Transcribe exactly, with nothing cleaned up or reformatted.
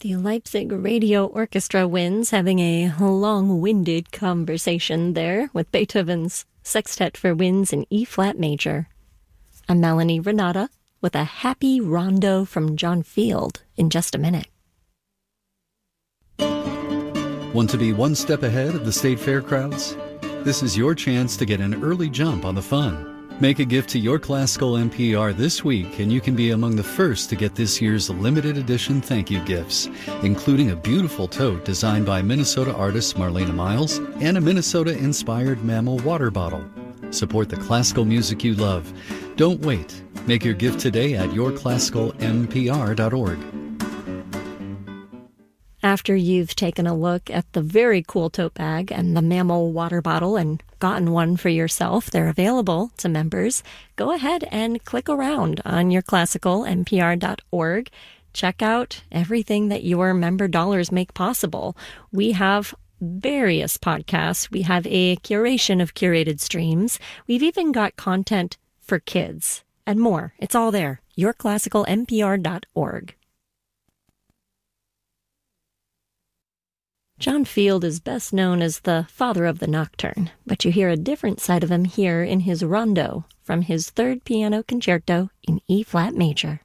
The Leipzig Radio Orchestra Winds having a long-winded conversation there with Beethoven's Sextet for Winds in E-flat major. I'm Melanie Renata with a happy rondo from John Field in just a minute. Want to be one step ahead of the state fair crowds? This is your chance to get an early jump on the fun. Make a gift to your classical N P R this week, and you can be among the first to get this year's limited edition thank you gifts, including a beautiful tote designed by Minnesota artist Marlena Miles and a Minnesota-inspired mammal water bottle. Support the classical music you love. Don't wait. Make your gift today at your classical n p r dot org. After you've taken a look at the very cool tote bag and the mammal water bottle and gotten one for yourself, they're available to members. Go ahead and click around on your classical n p r dot org. Check out everything that your member dollars make possible. We have various podcasts. We have a curation of curated streams. We've even got content for kids and more. It's all there. your classical n p r dot org. John Field is best known as the father of the nocturne, but you hear a different side of him here in his rondo from his third piano concerto in E-flat major.